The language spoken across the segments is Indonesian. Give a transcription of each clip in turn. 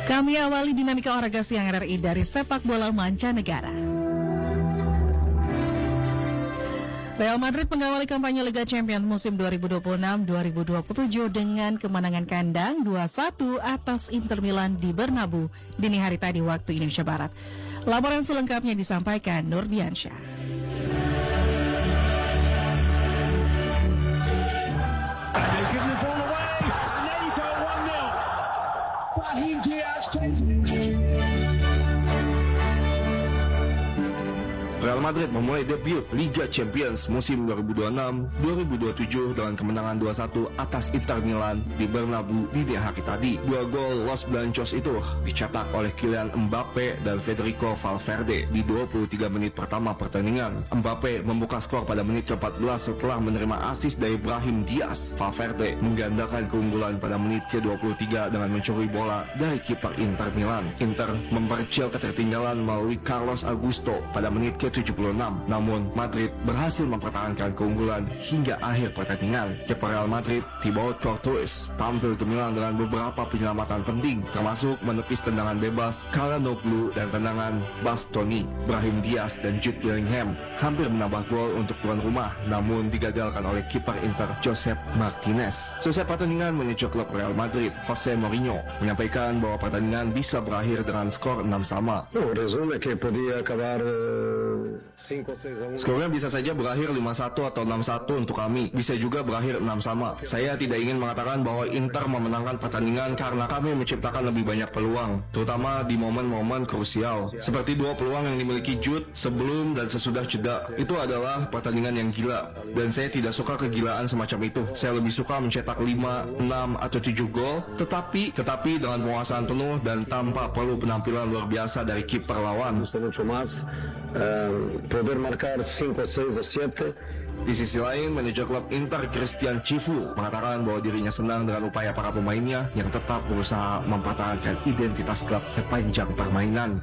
Kami awali dinamika olahraga siang RRI dari sepak bola mancanegara. Real Madrid mengawali kampanye Liga Champions musim 2026-2027 dengan kemenangan kandang 2-1 atas Inter Milan di Bernabeu dini hari tadi waktu Indonesia Barat. Laporan selengkapnya disampaikan Nurdiansyah. Real Madrid memulai debut Liga Champions musim 2026-2027 dengan kemenangan 2-1 atas Inter Milan di Bernabeu dini hari tadi. Dua gol Los Blancos itu dicetak oleh Kylian Mbappe dan Federico Valverde di 23 menit pertama pertandingan. Mbappe membuka skor pada menit ke-14 setelah menerima assist dari Brahim Diaz. Valverde menggandakan keunggulan pada menit ke-23 dengan mencuri bola dari kiper Inter Milan. Inter memperkecil ketertinggalan melalui Carlos Augusto pada menit ke-76, namun Madrid berhasil mempertahankan keunggulan hingga akhir pertandingan. Kiper Real Madrid, Thibaut Courtois, tampil gemilang dengan beberapa penyelamatan penting, termasuk menepis tendangan bebas Calhanoglu dan tendangan Bastoni. Brahim Diaz dan Jude Bellingham hampir menambah gol untuk tuan rumah, namun digagalkan oleh kiper Inter Josep Martinez. Selesai pertandingan, manajer klub Real Madrid, Jose Mourinho, menyampaikan bahwa pertandingan bisa berakhir dengan skor 6-sama. Skornya bisa saja berakhir 5-1 atau 6-1 untuk kami. Bisa juga berakhir 6-sama. Saya tidak ingin mengatakan bahwa Inter memenangkan pertandingan karena kami menciptakan lebih banyak peluang, terutama di momen-momen krusial. Seperti dua peluang yang dimiliki Jude sebelum dan sesudah jeda. Itu adalah pertandingan yang gila. Dan saya tidak suka kegilaan semacam itu. Saya lebih suka mencetak 5, 6, atau 7 gol, tetapi dengan penguasaan penuh dan tanpa perlu penampilan luar biasa dari kiper lawan. Poder marcar 5, 6 o 7. Di sisi lain, manajer klub Inter Christian Cifu mengatakan bahwa dirinya senang dengan upaya para pemainnya yang tetap berusaha mempertahankan identitas klub sepanjang permainan.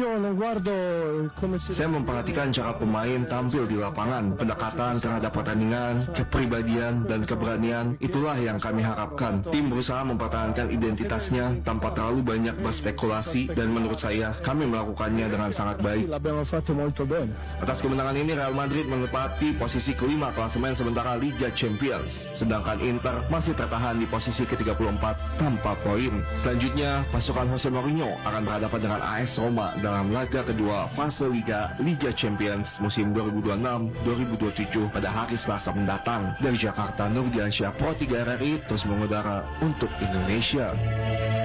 Saya memperhatikan cara pemain tampil di lapangan, pendekatan terhadap pertandingan, kepribadian dan keberanian, itulah yang kami harapkan. Tim berusaha mempertahankan identitasnya tanpa terlalu banyak berspekulasi dan menurut saya kami melakukannya dengan sangat baik. Atas kemenangan ini, Real Madrid menempati posisi kelima klasemen sementara Liga Champions, sedangkan Inter masih tertahan di posisi ke-34 tanpa poin. Selanjutnya, pasukan Jose Mourinho akan berhadapan dengan AS Roma dalam laga kedua fase Liga Champions musim 2026-2027 pada hari Selasa mendatang. Dari Jakarta, Nurdiansyah, Pro 3 RRI terus mengudara untuk Indonesia.